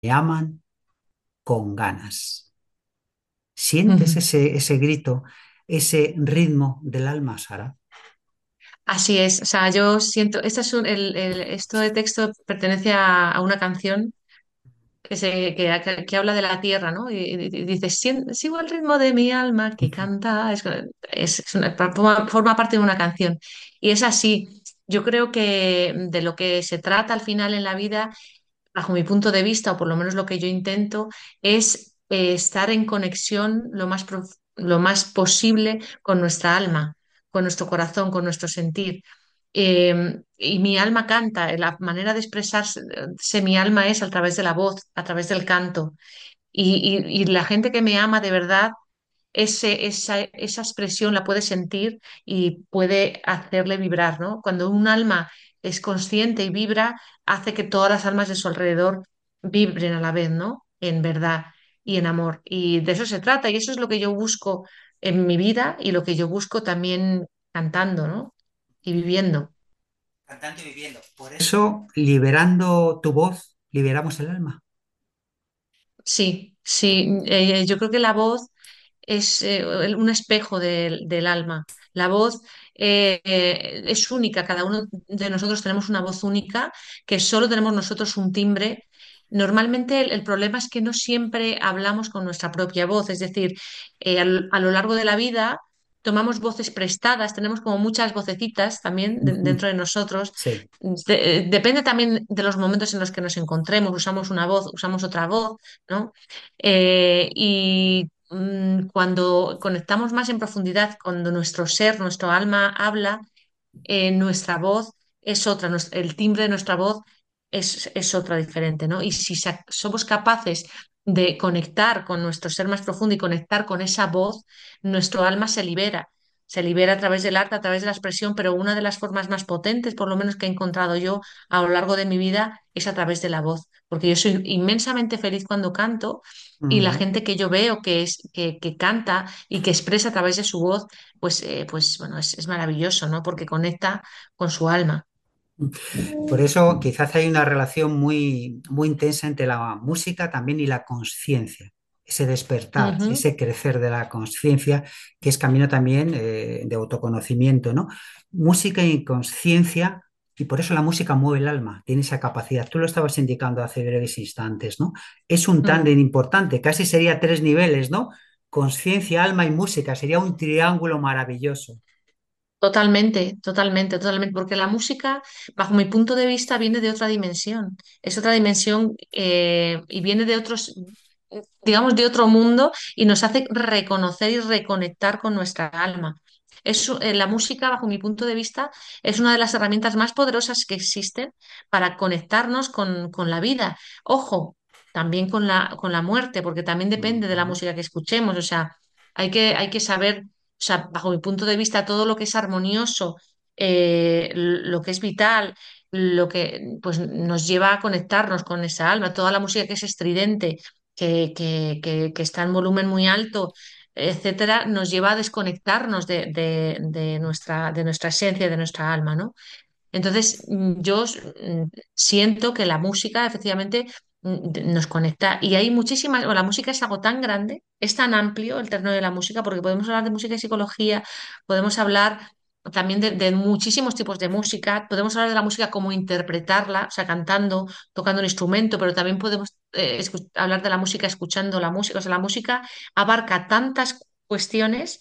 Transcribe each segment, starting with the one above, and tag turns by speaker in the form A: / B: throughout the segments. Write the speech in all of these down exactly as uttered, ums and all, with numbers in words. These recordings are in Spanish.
A: Me aman con ganas. ¿Sientes
B: Ujú.
A: ese, ese grito, ese ritmo del alma, Sara?
B: Así es, o sea, yo siento, esto es un- el, el- esto de texto pertenece a, a una canción que, se, que, que- que habla de la tierra, ¿no? Y, y- y dice, "Sien- sigo el ritmo de mi alma que canta", es, es- es una- forma, forma parte de una canción. Y es así, yo creo que de lo que se trata al final en la vida, bajo mi punto de vista, o por lo menos lo que yo intento, es eh, estar en conexión lo más, prof- lo más posible con nuestra alma, con nuestro corazón, con nuestro sentir. Eh, y mi alma canta, la manera de expresarse se- mi alma es a través de la voz, a través del canto. Y, y- y la gente que me ama de verdad, ese, esa, esa expresión la puede sentir y puede hacerle vibrar, ¿no? Cuando un alma es consciente y vibra, hace que todas las almas de su alrededor vibren a la vez, ¿no? En verdad y en amor. Y de eso se trata, y eso es lo que yo busco en mi vida y lo que yo busco también cantando, ¿no? Y viviendo.
A: Cantando y viviendo. Por eso, liberando tu voz, liberamos el alma.
B: Sí, sí, eh, yo creo que la voz es eh, el- un espejo del, del alma. La voz eh, eh, es única, cada uno de nosotros tenemos una voz única, que solo tenemos nosotros un timbre. Normalmente el, el problema es que no siempre hablamos con nuestra propia voz, es decir, eh, al- a, lo largo de la vida tomamos voces prestadas, tenemos como muchas vocecitas también de-
A: Ujú.
B: dentro de nosotros.
A: Sí.
B: De- eh, depende también de los momentos en los que nos encontremos, usamos una voz, usamos otra voz, ¿no? Eh, y mm, cuando conectamos más en profundidad, cuando nuestro ser, nuestro alma habla, eh, nuestra voz es otra, nues- el timbre de nuestra voz es, es otra diferente, ¿no? Y si sa- somos capaces de conectar con nuestro ser más profundo y conectar con esa voz, nuestro alma se libera. Se libera a través del arte, a través de la expresión, pero una de las formas más potentes, por lo menos que he encontrado yo a lo largo de mi vida, es a través de la voz, porque yo soy inmensamente feliz cuando canto y la
A: Ujú.
B: gente que yo veo que es que, que canta y que expresa a través de su voz, pues, eh, pues bueno, es, es maravilloso, ¿no? Porque conecta con su alma.
A: Por eso quizás hay una relación muy, muy intensa entre la música también y la conciencia, ese despertar,
B: Ujú,
A: ese crecer de la conciencia, que es camino también eh, de autoconocimiento, ¿no? Música y conciencia, y por eso la música mueve el alma, tiene esa capacidad. Tú lo estabas indicando hace breves instantes, ¿no? Es un
B: mm.
A: tándem importante, casi sería tres niveles, ¿no? Conciencia, alma y música, sería un triángulo maravilloso.
B: Totalmente, totalmente, totalmente, porque la música, bajo mi punto de vista, viene de otra dimensión. Es otra dimensión eh, y viene de otros, digamos, de otro mundo y nos hace reconocer y reconectar con nuestra alma. Es, eh, la música, bajo mi punto de vista, es una de las herramientas más poderosas que existen para conectarnos con, con la vida. Ojo, también con la, con la muerte, porque también depende de la
A: Ujú.
B: música que escuchemos. O sea, hay que, hay que saber, o sea, bajo mi punto de vista, todo lo que es armonioso, eh, lo que es vital, lo que pues, nos lleva a conectarnos con esa alma, toda la música que es estridente que, que- que- que está en volumen muy alto, etcétera, nos lleva a desconectarnos de, de- de nuestra, de nuestra esencia, de nuestra alma, ¿no? Entonces, mm, yo mm, siento que la música efectivamente mm, de- nos conecta y hay muchísimas, o la música es algo tan grande, es tan amplio el terreno de la música, porque podemos hablar de música y psicología, podemos hablar también de, de muchísimos tipos de música, podemos hablar de la música como interpretarla, o sea, cantando, tocando un instrumento, pero también podemos eh, escu- hablar de la música escuchando la música, o sea, la música abarca tantas cuestiones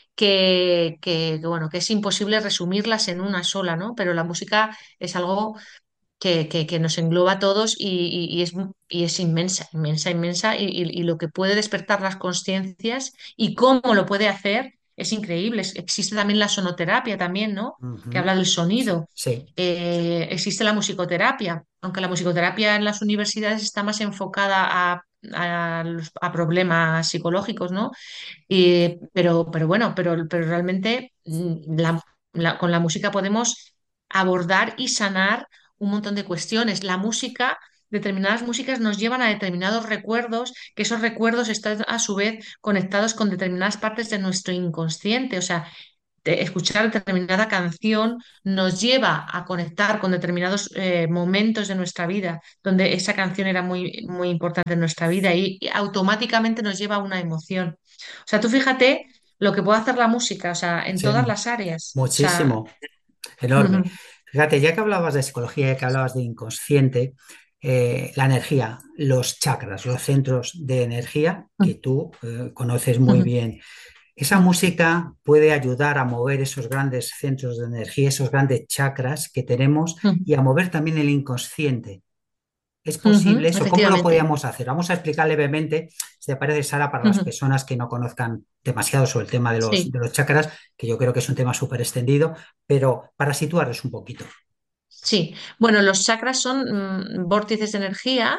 B: que, que, que, bueno, que es imposible resumirlas en una sola, ¿no? Pero la música es algo que, que- que nos engloba a todos y, y- y es, y es inmensa, inmensa, inmensa, y, y- y lo que puede despertar las conciencias y cómo lo puede hacer es increíble. Es- Existe también la sonoterapia también, ¿no? Que
A: Ujú.
B: habla del sonido.
A: Sí.
B: Eh, existe la musicoterapia, aunque la musicoterapia en las universidades está más enfocada a, a los- a problemas psicológicos, ¿no? Y- pero, pero bueno, pero, pero realmente mm, la- la- con la música podemos abordar y sanar un montón de cuestiones. La música, determinadas músicas nos llevan a determinados recuerdos, que esos recuerdos están a su vez conectados con determinadas partes de nuestro inconsciente. O sea, de escuchar determinada canción nos lleva a conectar con determinados eh, momentos de nuestra vida, donde esa canción era muy, muy importante en nuestra vida y, y automáticamente nos lleva a una emoción. O sea, tú fíjate lo que puede hacer la música, o sea, en
A: Sí,
B: todas las áreas. O sea,
A: muchísimo, enorme. Fíjate, ya que hablabas de psicología, ya que hablabas de inconsciente, eh, la energía, los chakras, los centros de energía que tú eh, conoces muy bien. Esa música puede ayudar a mover esos grandes centros de energía, esos grandes chakras que tenemos y a mover también el inconsciente. ¿Es posible eso? ¿Cómo lo
B: efectivamente.
A: podríamos hacer? Vamos a explicar levemente, si te parece, Sara, para las personas que no conozcan demasiado sobre el tema de los,
B: Sí.
A: de los chakras, que yo creo que es un tema súper extendido, pero para situarlos un poquito.
B: Sí, bueno, los chakras son mm, vórtices de energía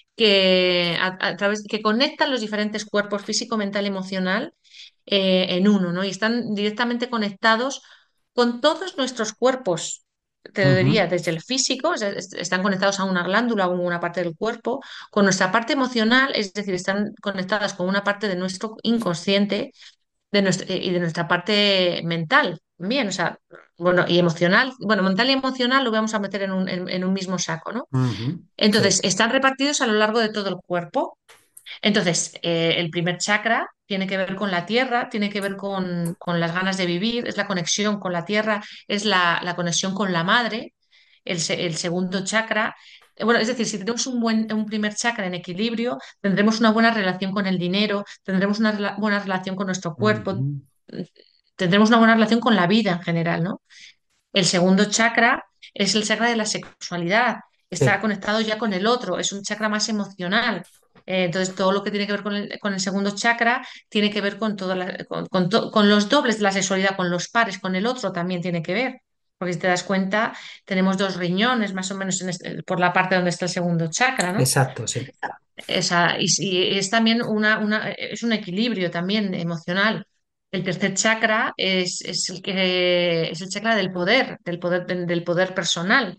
B: que a, a través que conectan los diferentes cuerpos físico, mental y emocional eh, en uno, ¿no? Y están directamente conectados con todos nuestros cuerpos. Te lo
A: Ujú,
B: diría, desde el físico, o sea, est- están conectados a una glándula o una parte del cuerpo, con nuestra parte emocional, es decir, están conectadas con una parte de nuestro inconsciente de nuestra, y de nuestra parte mental también, o sea, bueno, y emocional, bueno, mental y emocional lo vamos a meter en un, en, en un mismo saco, ¿no?
A: ujú,
B: Entonces,
A: sí,
B: están repartidos a lo largo de todo el cuerpo. Entonces, eh, el primer chakra tiene que ver con la tierra, tiene que ver con, con las ganas de vivir, es la conexión con la tierra, es la, la conexión con la madre. El, se- el segundo chakra, eh, bueno, es decir, si tenemos un buen, un primer chakra en equilibrio, tendremos una buena relación con el dinero, tendremos una rela- buena relación con nuestro cuerpo,
A: ujú,
B: tendremos una buena relación con la vida en general, ¿no? El segundo chakra es el chakra de la sexualidad, está
A: sí,
B: conectado ya con el otro, es un chakra más emocional. Eh, entonces, todo lo que tiene que ver con el, con el segundo chakra tiene que ver con, toda la- con, con to- con los dobles de la sexualidad, con los pares, con el otro también tiene que ver. Porque si te das cuenta, tenemos dos riñones más o menos en este- por la parte donde está el segundo chakra, ¿no?
A: exacto, sí,
B: Esa, y, y es también una, una- es un equilibrio también emocional. El tercer chakra es, es el que es el chakra del poder, del poder, del poder personal.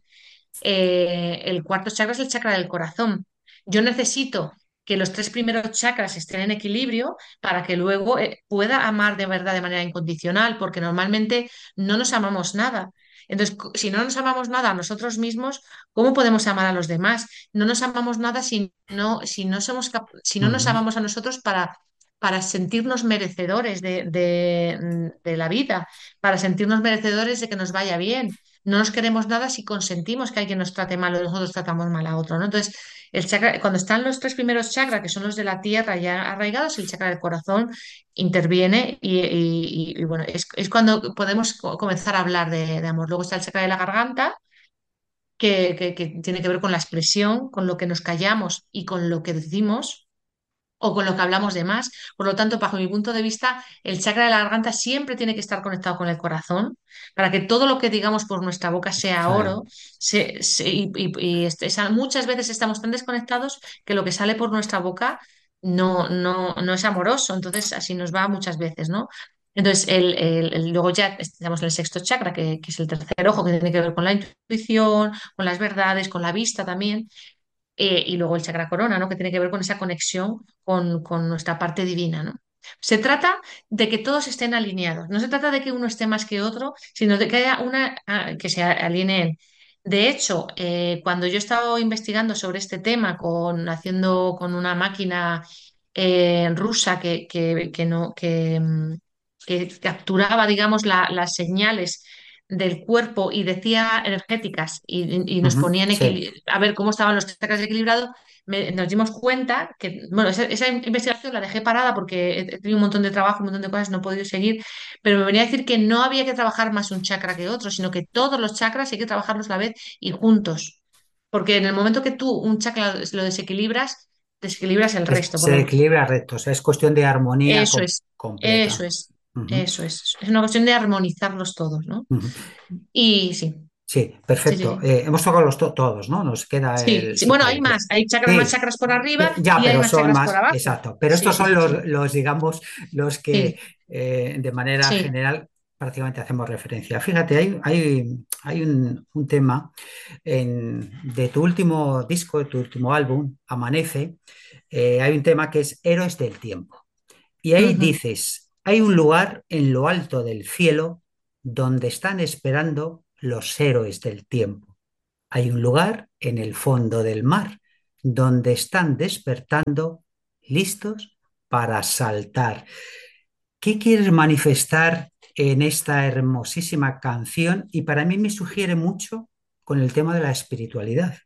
B: Eh, el cuarto chakra es el chakra del corazón. Yo necesito que los tres primeros chakras estén en equilibrio para que luego eh, pueda amar de verdad de manera incondicional, porque normalmente no nos amamos nada. Entonces, co- si no nos amamos nada a nosotros mismos, ¿cómo podemos amar a los demás? No nos amamos nada si no, si no somos cap- si no nos
A: ujú,
B: amamos a nosotros para, para sentirnos merecedores de, de de la vida, para sentirnos merecedores de que nos vaya bien. No nos queremos nada si consentimos que alguien nos trate mal o nosotros tratamos mal a otro, ¿no? Entonces, el chakra, cuando están los tres primeros chakras, que son los de la tierra ya arraigados, el chakra del corazón interviene y, y- y, bueno, es, es cuando podemos co- comenzar a hablar de, de amor. Luego está el chakra de la garganta, que, que que tiene que ver con la expresión, con lo que nos callamos y con lo que decimos o con lo que hablamos de más. Por lo tanto, bajo mi punto de vista, el chakra de la garganta siempre tiene que estar conectado con el corazón para que todo lo que digamos por nuestra boca sea
A: claro,
B: oro. Se- se- y y- y este- esa- muchas veces estamos tan desconectados que lo que sale por nuestra boca no, no, no es amoroso. Entonces, así nos va muchas veces, ¿no? Entonces, el, el- el- luego ya estamos en el sexto chakra, que, que es el tercer ojo, que tiene que ver con la intuición, con las verdades, con la vista también. Eh, y luego el chakra corona, ¿no? Que tiene que ver con esa conexión con, con nuestra parte divina, ¿no? Se trata de que todos estén alineados. No se trata de que uno esté más que otro, sino de que haya una ah, que se alineen. De hecho, eh, cuando yo he estado investigando sobre este tema, con, haciendo con una máquina eh, rusa que, que, que no, que, mm, que capturaba, digamos, la- las señales del cuerpo y decía energéticas y, y nos
A: ujú,
B: ponían
A: sí,
B: equili- a ver cómo estaban los chakras equilibrados, me- nos dimos cuenta que, bueno, esa, esa investigación la dejé parada porque he, he tenido un montón de trabajo, un montón de cosas, no he podido seguir, pero me venía a decir que no había que trabajar más un chakra que otro, sino que todos los chakras hay que trabajarlos a la vez y juntos. Porque en el momento que tú un chakra lo desequilibras, desequilibras el
A: Es-
B: resto. Por
A: se
B: lo,
A: equilibra recto, o sea, es cuestión de armonía
B: eso
A: com-
B: es, eso
A: completa.
B: es,
A: Ujú,
B: eso es. Es una cuestión de armonizarlos todos, ¿no?
A: ujú.
B: Y sí,
A: Sí,
B: sí, sí,
A: perfecto.
B: sí.
A: Eh, hemos tocado los to- todos, ¿no? Nos queda
B: Sí,
A: el
B: sí. Bueno, hay
A: psicomotor.
B: más. Hay chakras, más
A: Sí,
B: chakras por arriba
A: pe- ya,
B: y hay
A: pero
B: más
A: son
B: chakras por
A: más,
B: abajo.
A: exacto. Pero
B: Sí,
A: estos
B: sí,
A: son
B: sí,
A: los,
B: sí.
A: los digamos, los que
B: Sí,
A: eh, de manera
B: sí.
A: general prácticamente hacemos referencia. Fíjate, hay, hay, hay un, un tema en- de tu último disco, de tu último álbum, Amanece, eh, hay un tema que es Héroes del Tiempo. Y ahí
B: Ujú,
A: dices, hay un lugar en lo alto del cielo donde están esperando los héroes del tiempo. Hay un lugar en el fondo del mar donde están despertando, listos para saltar. ¿Qué quieres manifestar en esta hermosísima canción? Y para mí me sugiere mucho con el tema de la espiritualidad.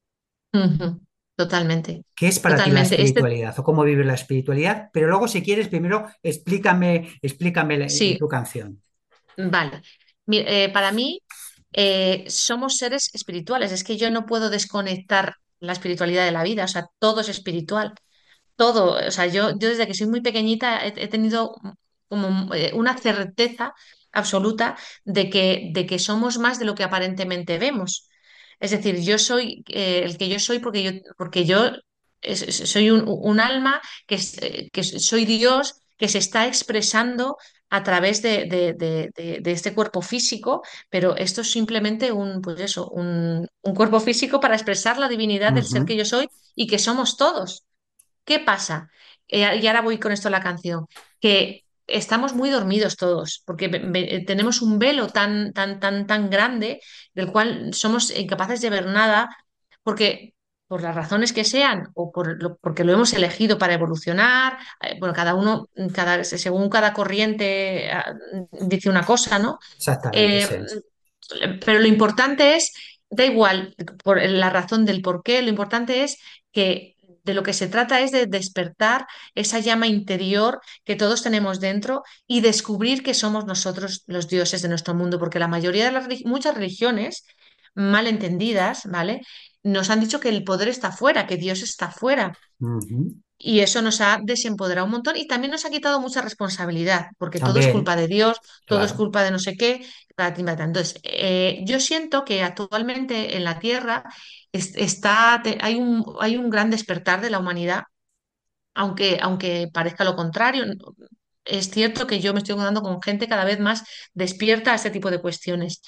B: Ujú. Totalmente,
A: ¿Qué es para ti la
B: totalmente. Este,
A: espiritualidad o cómo vive la espiritualidad? Pero luego, si quieres, primero explícame, explícame la-
B: sí,
A: tu canción.
B: vale. Mi- eh, para mí, eh, somos seres espirituales. Es que yo no puedo desconectar la espiritualidad de la vida. O sea, todo es espiritual. Todo. O sea, yo, yo desde que soy muy pequeñita he, he tenido como eh, una certeza absoluta de que, de que somos más de lo que aparentemente vemos. Es decir, yo soy eh, el que yo soy porque yo, porque yo es- es- soy un, un alma que, es- eh, que soy Dios que se está expresando a través de, de- de- de- de este cuerpo físico, pero esto es simplemente un, pues eso, un, un cuerpo físico para expresar la divinidad del ser que
A: Ujú,
B: yo soy y que somos todos. ¿Qué pasa? Eh, y ahora voy con esto a la canción, que estamos muy dormidos todos, porque ve- ve- tenemos un velo tan, tan, tan, tan grande del cual somos incapaces de ver nada, porque por las razones que sean, o por lo- porque lo hemos elegido para evolucionar, eh, bueno, cada uno, cada, según cada corriente ah, dice una cosa, ¿no?
A: exactamente,
B: Eh,
A: sí.
B: pero lo importante es, da igual por la razón del por qué, lo importante es que de lo que se trata es de despertar esa llama interior que todos tenemos dentro y descubrir que somos nosotros los dioses de nuestro mundo, porque la mayoría de las relig- muchas religiones mal entendidas, ¿vale? Nos han dicho que el poder está fuera, que Dios está fuera.
A: Ujú.
B: Y eso nos ha desempoderado un montón y también nos ha quitado mucha responsabilidad, porque todo es
A: También,
B: culpa de Dios, todo es
A: claro.
B: culpa de no sé qué. Patatín, patatán. Entonces, eh, yo siento que actualmente en la Tierra es- está, te- hay un, hay un gran despertar de la humanidad, aunque, aunque parezca lo contrario. Es cierto que yo me estoy encontrando con gente cada vez más despierta a este tipo de cuestiones.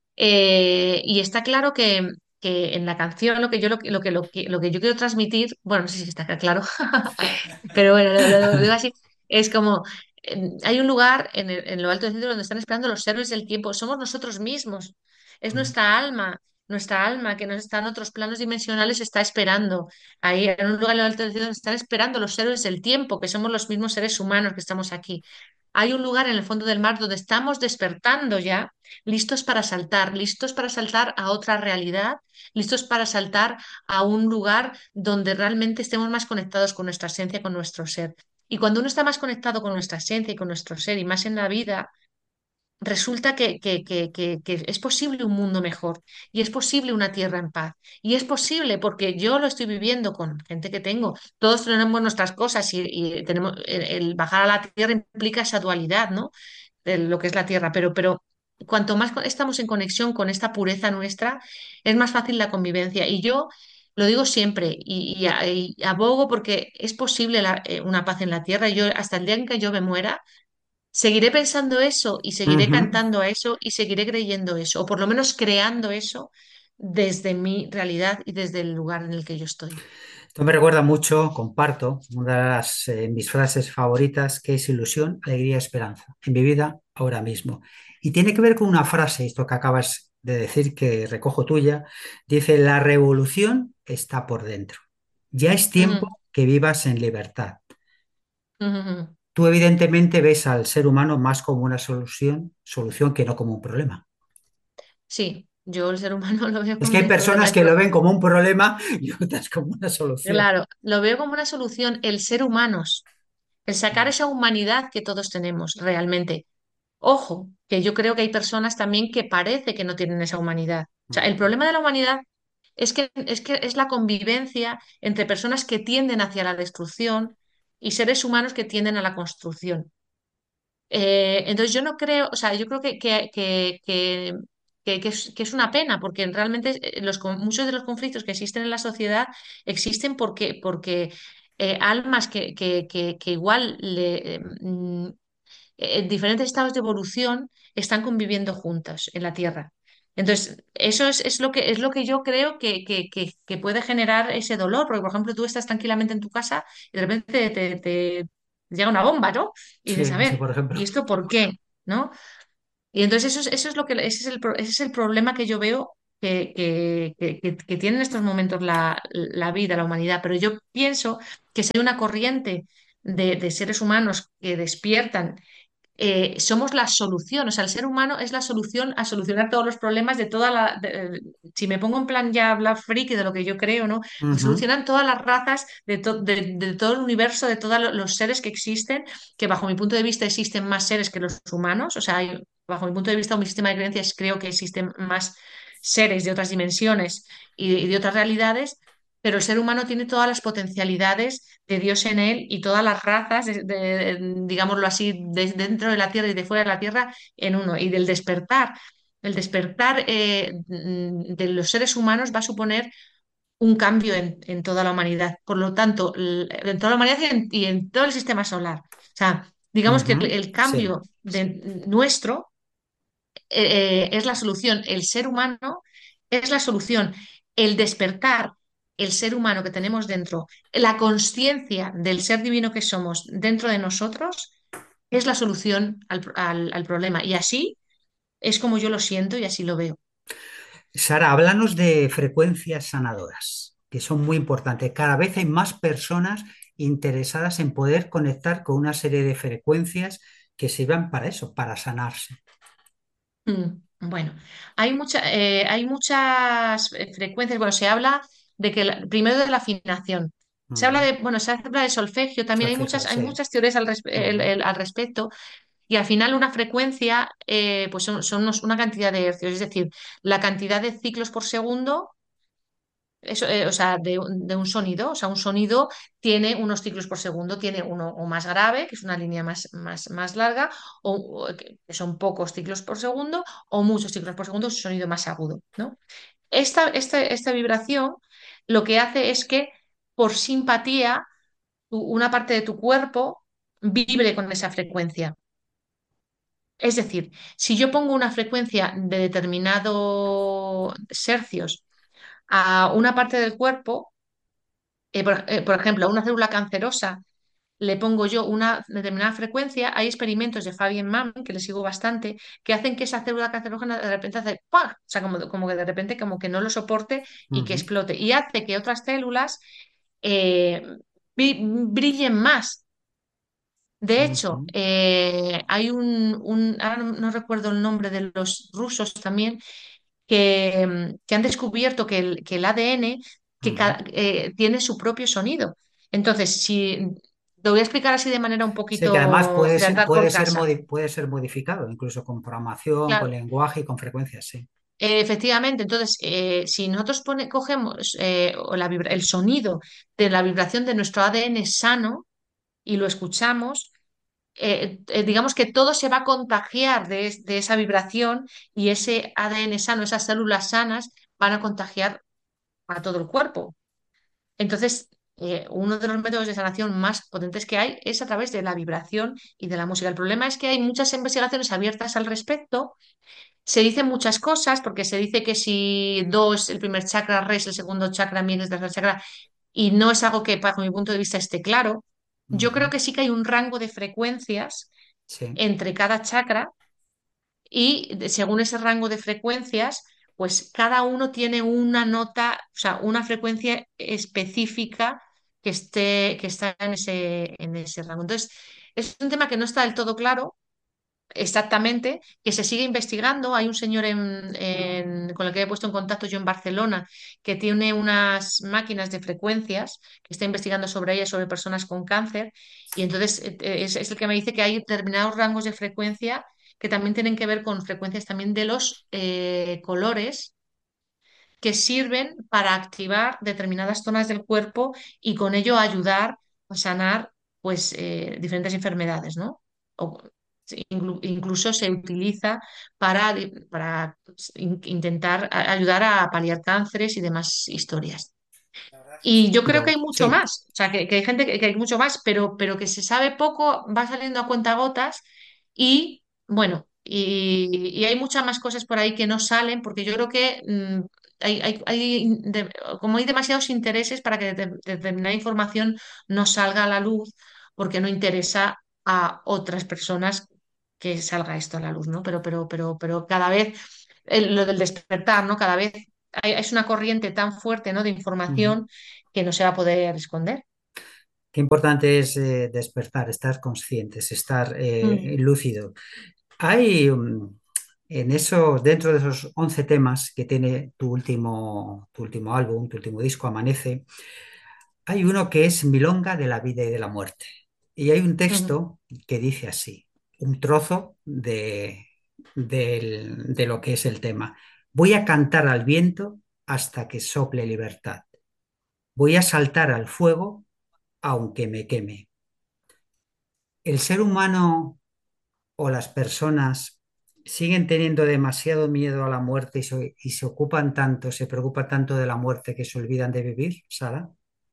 B: Eh, y está claro que, que en la canción lo que yo, lo, que, lo, que, lo que lo que yo quiero transmitir, bueno, no sé si está claro, pero bueno, lo, lo- lo digo así, es como, eh, hay un lugar en, el- en lo alto del cielo donde están esperando los héroes del tiempo, somos nosotros mismos, es nuestra alma, nuestra alma que nos está en otros planos dimensionales, está esperando, ahí en un lugar en lo alto del cielo donde están esperando los héroes del tiempo, que somos los mismos seres humanos que estamos aquí. Hay un lugar en el fondo del mar donde estamos despertando ya, listos para saltar, listos para saltar a otra realidad, listos para saltar a un lugar donde realmente estemos más conectados con nuestra esencia, con nuestro ser. Y cuando uno está más conectado con nuestra esencia y con nuestro ser y más en la vida, resulta que, que, que, que, que es posible un mundo mejor y es posible una tierra en paz. Y es posible porque yo lo estoy viviendo con gente que tengo. Todos tenemos nuestras cosas y, y tenemos el, el bajar a la tierra implica esa dualidad, ¿no? De lo que es la tierra, pero, pero cuanto más co- estamos en conexión con esta pureza nuestra, es más fácil la convivencia. Y yo lo digo siempre y, y a- y abogo porque es posible la- eh, una paz en la tierra. Y yo, hasta el día en que yo me muera, seguiré pensando eso y seguiré
A: Ujú.
B: cantando a eso y seguiré creyendo eso, o por lo menos creando eso desde mi realidad y desde el lugar en el que yo estoy.
A: Esto me recuerda mucho, comparto, una de las, eh, mis frases favoritas, que es ilusión, alegría, esperanza, en mi vida ahora mismo. Y tiene que ver con una frase, esto que acabas de decir, que recojo tuya, dice, la revolución está por dentro. Ya es
B: Ujú,
A: tiempo que vivas en libertad.
B: ujú, ujú.
A: Tú evidentemente ves al ser humano más como una solución, solución que no como un problema.
B: Sí, yo el ser humano lo veo
A: Es que
B: como
A: hay
B: un problema.
A: personas que lo ven como un problema y otras como una solución.
B: Claro, lo veo como una solución el ser humanos, el sacar esa humanidad que todos tenemos realmente. Ojo, que yo creo que hay personas también que parece que no tienen esa humanidad. O sea, el problema de la humanidad es que es que es la convivencia entre personas que tienden hacia la destrucción y seres humanos que tienden a la construcción. Eh, entonces yo no creo, o sea, yo creo que, que, que, que, que- que es, que es una pena, porque realmente eh, los, con- muchos de los conflictos que existen en la sociedad existen porque, porque eh, almas que, que, que, que igual le, eh, mm, en diferentes estados de evolución están conviviendo juntas en la Tierra. Entonces, eso es, es lo que, es lo que yo creo que, que, que, que puede generar ese dolor, porque, por ejemplo, tú estás tranquilamente en tu casa y de repente te, te llega una bomba, ¿no? Y dices, a
A: Sí, sí,
B: ver,
A: por ejemplo.
B: ¿y esto por qué? ¿No? Y entonces eso es, eso es lo que, ese es el, pro- ese es el problema que yo veo que, que, que- que- que tiene en estos momentos la, la vida, la humanidad. Pero yo pienso que si hay una corriente de, de seres humanos que despiertan, eh, somos la solución, o sea, el ser humano es la solución a solucionar todos los problemas de toda la... de- si me pongo en plan ya a hablar friki de lo que yo creo, ¿no?
A: Ujú,
B: Solucionan todas las razas de, to- de- de todo el universo, de todos lo- los seres que existen, que bajo mi punto de vista existen más seres que los humanos, o sea, hay- bajo mi punto de vista, o mi sistema de creencias, creo que existen más seres de otras dimensiones y y de otras realidades, pero el ser humano tiene todas las potencialidades de Dios en él y todas las razas, de- de- digámoslo así, de- dentro de la tierra y de fuera de la tierra en uno. Y del despertar, el despertar eh, mm, de los seres humanos va a suponer un cambio en, en toda la humanidad. Por lo tanto, l- en toda la humanidad y en, y en todo el sistema solar. O sea, digamos que el,
A: ujú.
B: el
A: Sí.
B: cambio de, nuestro eh, es la solución. El ser humano es la solución. El despertar, el ser humano que tenemos dentro, la conciencia del ser divino que somos dentro de nosotros, es la solución al, al- al problema. Y así es como yo lo siento y así lo veo.
A: Sara, háblanos de frecuencias sanadoras, que son muy importantes. Cada vez hay más personas interesadas en poder conectar con una serie de frecuencias que sirvan para eso, para sanarse.
B: Mm, Bueno, hay mucha- eh, hay muchas eh, frecuencias. Bueno, se habla de que la- primero de la afinación. Se habla
A: Ujú.
B: de, bueno, se habla de solfegio, también hay
A: Solfegio,
B: muchas, hay
A: sí.
B: muchas teorías al, res- el-
A: Ujú,
B: el- al respecto. Y al final una frecuencia eh, pues son, son unos- una cantidad de hercios, es decir, la cantidad de ciclos por segundo, eso, eh, o sea, de, un de un sonido, o sea, un sonido tiene unos ciclos por segundo, tiene uno o más grave, que es una línea más, más, más larga, o, o que que son pocos ciclos por segundo, o muchos ciclos por segundo, es un sonido más agudo, ¿no? Esta, esta, esta vibración lo que hace es que por simpatía tu- una parte de tu cuerpo vibre con esa frecuencia. Es decir, si yo pongo una frecuencia de determinados hercios a una parte del cuerpo, eh, por, eh, por ejemplo, a una célula cancerosa, le pongo yo una determinada frecuencia, hay experimentos de Fabian Mann, que le sigo bastante, que hacen que esa célula cancerógena de repente hace ¡pah! O sea, como, como que de repente como que no lo soporte y que
A: ujú,
B: explote. Y hace que otras células eh, bri- brillen más. De hecho,
A: ujú,
B: eh, hay un, un- ahora no no recuerdo el nombre de los rusos también, que, mm, que han descubierto que el, que el A D N que
A: ujú.
B: ca- eh, tiene su propio sonido. Entonces, si lo voy a explicar así de manera un
A: Sí, que además
B: poquito
A: puede
B: de
A: ser,
B: andar por
A: puede ser,
B: casa.
A: modi- puede ser modificado, incluso con programación, con
B: Claro,
A: lenguaje y con frecuencias, sí.
B: eh, efectivamente. Entonces, eh, si nosotros pone- cogemos eh, o la vibra- el sonido de la vibración de nuestro A D N sano y lo escuchamos, eh, eh, digamos que todo se va a contagiar de, es- de esa vibración y ese A D N sano, esas células sanas, van a contagiar a todo el cuerpo. Entonces, eh, uno de los métodos de sanación más potentes que hay es a través de la vibración y de la música. El problema es que hay muchas investigaciones abiertas al respecto. Se dicen muchas cosas porque se dice que si Do es el primer chakra, Re es el segundo chakra, Mi es el tercer chakra, y no es algo que, bajo mi punto de vista, esté claro. Yo creo
A: Ujú,
B: que sí que hay un rango de frecuencias
A: sí.
B: entre cada chakra y de- según ese rango de frecuencias, pues cada uno tiene una nota, o sea, una frecuencia específica que esté, que está en ese, en ese rango. Entonces, es un tema que no está del todo claro exactamente, que se sigue investigando. Hay un señor en- en- con el que he puesto en contacto yo en Barcelona que tiene unas máquinas de frecuencias, que está investigando sobre ellas, sobre personas con cáncer, y entonces eh, es, es el que me dice que hay determinados rangos de frecuencia que también tienen que ver con frecuencias también de los eh, colores que sirven para activar determinadas zonas del cuerpo y con ello ayudar a sanar pues, eh, diferentes enfermedades, ¿no? O, sí, inclu- incluso se utiliza para, di- para pues, in- intentar a- ayudar a paliar cánceres y demás historias. Y yo creo que hay mucho
A: Sí,
B: más, o sea, que, que hay gente que, que hay mucho más, pero, pero que se sabe poco, va saliendo a cuentagotas y bueno, y, y hay muchas más cosas por ahí que no salen porque yo creo que mm, hay, hay- hay de- como hay demasiados intereses para que de- determinada información no salga a la luz porque no interesa a otras personas que salga esto a la luz, ¿no? Pero, pero, pero, pero cada vez, eh, lo del despertar, ¿no? Cada vez hay, es una corriente tan fuerte, ¿no? De
A: Ujú.
B: información que no se va a poder esconder.
A: Qué importante es eh, despertar, estar conscientes, estar
B: Mm,
A: eh, lúcido. Hay um, en eso, dentro de esos once temas que tiene tu último, tu último álbum, tu último disco, Amanece, hay uno que es Milonga de la vida y de la muerte. Y hay un
B: ujú.
A: texto que dice así, un trozo de, del- de lo que es el tema. Voy a cantar al viento hasta que sople libertad. Voy a saltar al fuego aunque me queme. El ser humano o las personas siguen teniendo demasiado miedo a la muerte y se, y se ocupan tanto, se preocupan tanto de la muerte que se olvidan de vivir, Sara.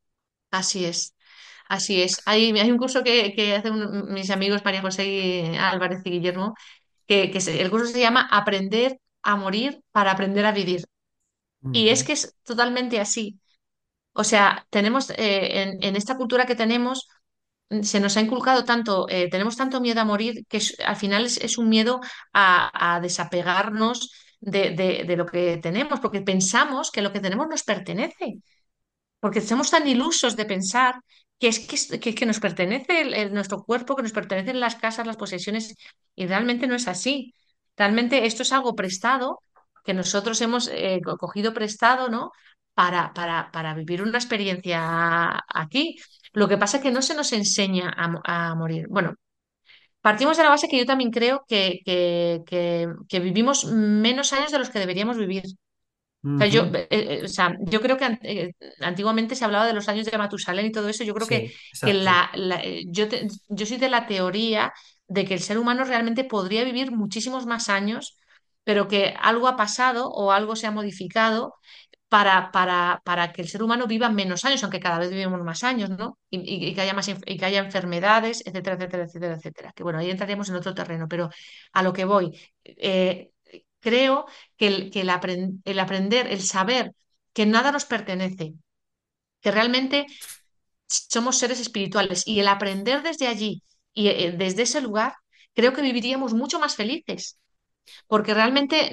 B: Así es, así es. Hay, hay un curso que, que hacen un- mis amigos María José y Álvarez y Guillermo, que, que se- el curso se llama Aprender a morir para aprender a vivir. Y es
A: Ujú,
B: que es totalmente así. O sea, tenemos eh, en, en esta cultura que tenemos, mm, se nos ha inculcado tanto, eh, tenemos tanto miedo a morir que es- al final es, es un miedo a, a desapegarnos de, de de lo que tenemos, porque pensamos que lo que tenemos nos pertenece. Porque somos tan ilusos de pensar que es que, es- que- que nos pertenece el- el- nuestro cuerpo, que nos pertenecen las casas, las posesiones, y realmente no es así. Realmente esto es algo prestado, que nosotros hemos eh, co- cogido prestado, ¿no? Para, para, para vivir una experiencia aquí. Lo que pasa es que no se nos enseña a, mo- a morir. Bueno, partimos de la base que yo también creo que, que, que que vivimos menos años de los que deberíamos vivir. O sea, yo,
A: ujú.
B: eh, eh, o sea, yo creo que an- eh, antiguamente se hablaba de los años de Matusalén y todo eso. Yo creo que,
A: Sí,
B: que
A: exacto.
B: la, la- eh, yo, te- yo soy de la teoría de que el ser humano realmente podría vivir muchísimos más años, pero que algo ha pasado o algo se ha modificado para, para, para que el ser humano viva menos años, aunque cada vez vivimos más años, ¿no? Y, y- y que haya más, inf- y que haya enfermedades, etcétera, etcétera, etcétera, etcétera. Que bueno, ahí entraríamos en otro terreno, pero a lo que voy, eh, creo que el, que el apren- el aprender, el saber que nada nos pertenece, que realmente somos seres espirituales y el aprender desde allí y eh, desde ese lugar, creo que viviríamos mucho más felices porque realmente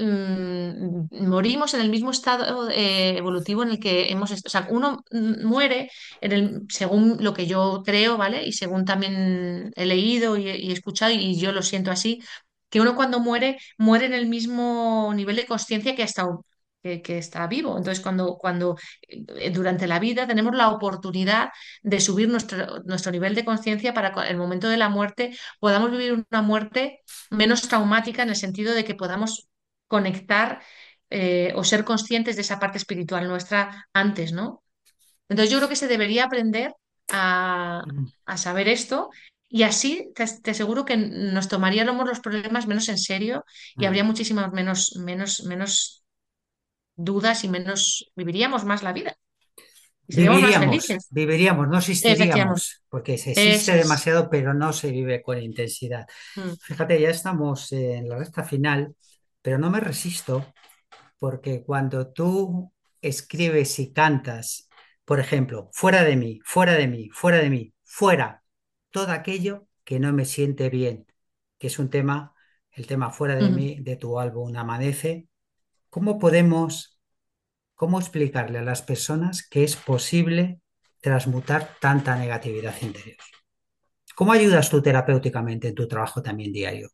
B: mm, morimos en el mismo estado eh, evolutivo en el que hemos estado. O sea, uno mm, muere en el, según lo que yo creo, ¿vale? Y según también he leído y, y he escuchado, y yo lo siento así, que uno cuando muere, muere en el mismo nivel de conciencia que ha estado. Que, que está vivo. Entonces, cuando, cuando eh, durante la vida tenemos la oportunidad de subir nuestro, nuestro nivel de conciencia para que el momento de la muerte podamos vivir una muerte menos traumática en el sentido de que podamos conectar eh, o ser conscientes de esa parte espiritual nuestra antes, ¿no? Entonces yo creo que se debería aprender a, a saber esto y así te, te aseguro que nos tomaríamos los problemas menos en serio y habría
A: Mm.
B: muchísimas menos, menos, menos dudas y menos, viviríamos más la vida y seríamos más
A: Viviríamos,
B: felices.
A: viviríamos, no
B: Efectivamente,
A: existiríamos, porque se existe
B: eso es.
A: demasiado, pero no se vive con intensidad.
B: Mm,
A: Fíjate, ya estamos en la recta final, pero no me resisto, porque cuando tú escribes y cantas, por ejemplo, fuera de mí, fuera de mí, fuera de mí, fuera, todo aquello que no me siente bien, que es un tema, el tema fuera de
B: mm.
A: mí de tu álbum Amanece, ¿cómo podemos ¿cómo explicarle a las personas que es posible transmutar tanta negatividad interior? ¿Cómo ayudas tú terapéuticamente en tu trabajo también diario?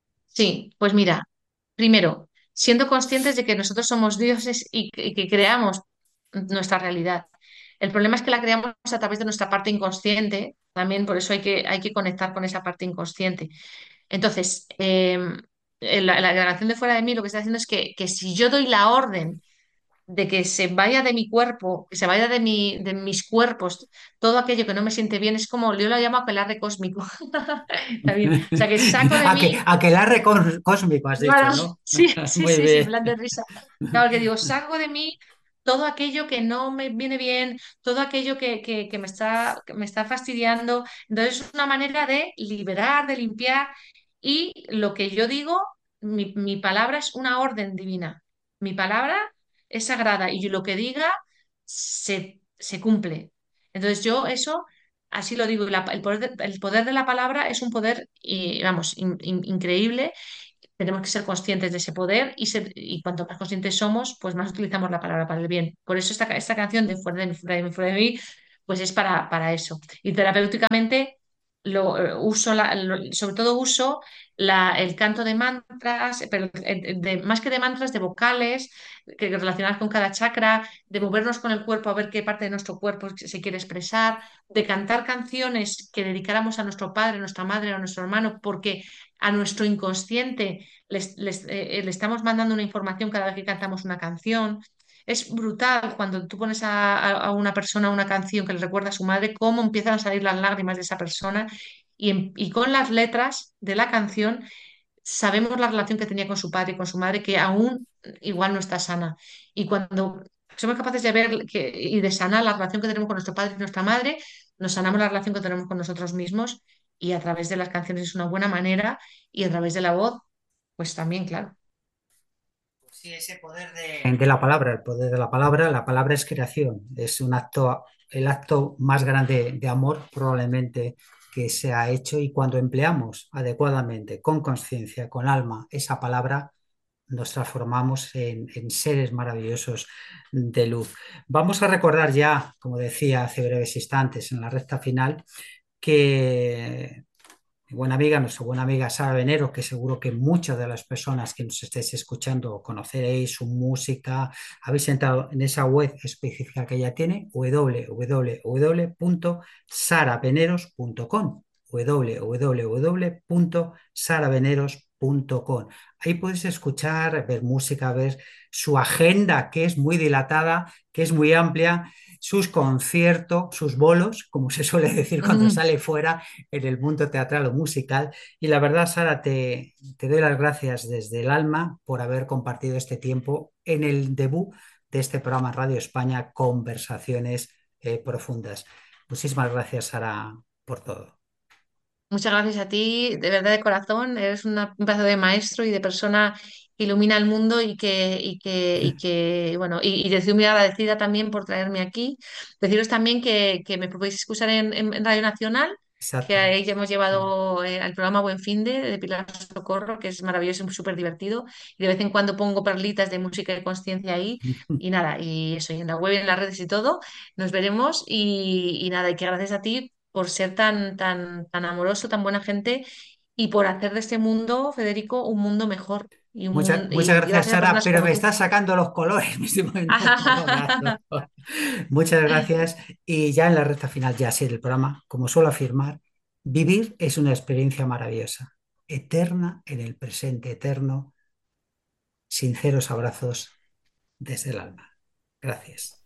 B: Sí, pues mira, primero, siendo conscientes de que nosotros somos dioses y, que y que creamos nuestra realidad. El problema es que la creamos a través de nuestra parte inconsciente, también por eso hay que, hay que conectar con esa parte inconsciente. Entonces, eh, en la, la declaración de fuera de mí lo que está diciendo es que, que si yo doy la orden de que se vaya de mi cuerpo, que se vaya de, mi, de mis cuerpos, todo aquello que no me siente bien, es como, yo lo llamo aquelarre cósmico. También, o sea, que saco de
A: Aquel,
B: mí.
A: aquelarre cós- cósmico has dicho,
B: Claro,
A: ¿no?
B: sí, sí,
A: Muy
B: sí, sí, en
A: bien.
B: plan de risa. Claro, que digo, saco de mí todo aquello que no me viene bien, todo aquello que, que- que me está, que me está fastidiando. Entonces es una manera de liberar, de limpiar. Y lo que yo digo, mi, mi palabra es una orden divina. Mi palabra es sagrada y yo lo que diga se, se cumple. Entonces yo eso así lo digo, y la- el poder de, el poder de la palabra es un poder, y, vamos, in- in- increíble. Tenemos que ser conscientes de ese poder y, ser- y cuanto más conscientes somos, pues más utilizamos la palabra para el bien. Por eso esta, ca- esta canción de Fuera de mí, fuera de mí, fuera de mí, pues es para, para eso. Y terapéuticamente lo eh, uso, la- lo- sobre todo uso la- el canto de mantras, eh, pero eh, de- más que de mantras, de vocales que relacionadas con cada chakra, de movernos con el cuerpo a ver qué parte de nuestro cuerpo se quiere expresar, de cantar canciones que dedicáramos a nuestro padre, a nuestra madre, a nuestro hermano, porque a nuestro inconsciente les- les, eh, le estamos mandando una información cada vez que cantamos una canción. Es brutal cuando tú pones a, a- a una persona una canción que le recuerda a su madre, cómo empiezan a salir las lágrimas de esa persona y, en- y con las letras de la canción sabemos la relación que tenía con su padre y con su madre, que aún igual no está sana. Y cuando somos capaces de ver que, y de sanar la relación que tenemos con nuestro padre y nuestra madre, nos sanamos la relación que tenemos con nosotros mismos y a través de las canciones es una buena manera y a través de la voz, pues también, claro.
A: Sí, ese poder de, de la palabra, el poder de la palabra, la palabra es creación, es un acto, el acto más grande de amor probablemente que se ha hecho y cuando empleamos adecuadamente, con conciencia, con alma, esa palabra, nos transformamos en, en seres maravillosos de luz. Vamos a recordar ya, como decía hace breves instantes, en la recta final, que mi buena amiga, nuestra buena amiga Sara Venero, que seguro que muchas de las personas que nos estéis escuchando conoceréis su música, habéis entrado en esa web específica que ella tiene, w w w punto sara veneros punto com, w w w punto sara veneros punto com. Ahí podéis escuchar, ver música, ver su agenda, que es muy dilatada, que es muy amplia, sus conciertos, sus bolos, como se suele decir cuando
B: Mm.
A: sale fuera en el mundo teatral o musical. Y la verdad, Sara, te, te doy las gracias desde el alma por haber compartido este tiempo en el debut de este programa Radio España, Conversaciones eh, Profundas. Muchísimas gracias, Sara, por todo.
B: Muchas gracias a ti, de verdad de corazón, eres una- un pedazo de maestro y de persona que ilumina el mundo y que, y que, y que bueno, y, y te estoy muy agradecida también por traerme aquí. Deciros también que, que me podéis escuchar en, en- en Radio Nacional, que
A: Exacto.
B: ahí ya hemos llevado eh, al programa Buen Finde de Pilar Socorro, que es maravilloso y súper divertido. Y de vez en cuando pongo perlitas de música y conciencia ahí. Y nada, y eso, y en la web, y en las redes y todo. Nos veremos y, y nada, y que gracias a ti por ser tan, tan, tan amoroso, tan buena gente y por hacer de este mundo, Federico, un mundo mejor. Y, un
A: Muchas,
B: mun-
A: muchas
B: y
A: gracias,
B: gracias a
A: Sara,
B: personas
A: pero
B: como
A: me
B: tú.
A: estás sacando los colores, me estoy poniendo colorado. Muchas gracias. Y ya en la recta final, ya así del programa, como suelo afirmar, vivir es una experiencia maravillosa, eterna en el presente eterno. Sinceros abrazos desde el alma. Gracias.